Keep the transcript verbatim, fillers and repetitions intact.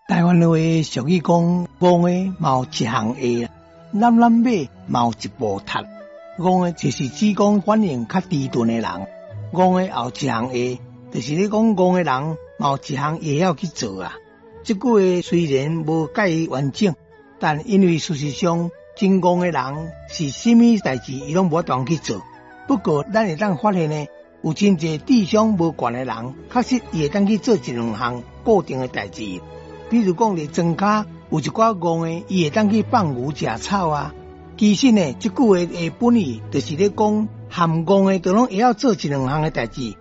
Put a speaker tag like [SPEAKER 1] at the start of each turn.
[SPEAKER 1] 台湾话俗语讲，戆的嘛有一项会，懒懒马嘛有一部踢。戆的就是指讲反应较迟钝的人，戆的也有一项会，就是咧讲戆的人嘛有一项会晓去做啊。这句话虽然无介完整，但因为事实上真戆的人是什么代志伊拢无法度去做。不过咱会当发现呢，有真侪智商无悬的人，确实伊会当去做一两项固定的代志。比如讲，咧庄脚有一寡戆的，伊会当去放牛食草啊。其实呢，这句话的本意就是咧讲，含戆的都拢会晓做一两项的代志，